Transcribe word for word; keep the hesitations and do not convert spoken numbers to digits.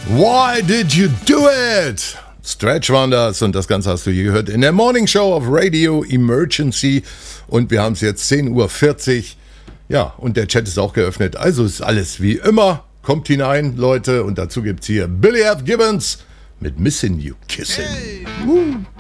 Why did you do it? Stretch waren das und das Ganze hast du hier gehört in der Morning Show auf Radio Emergency und wir haben es jetzt zehn Uhr vierzig. Ja, und der Chat ist auch geöffnet, also ist alles wie immer. Kommt hinein, Leute, und dazu gibt's hier Billy F. Gibbons mit Missing You Kissing. Hey. Uh.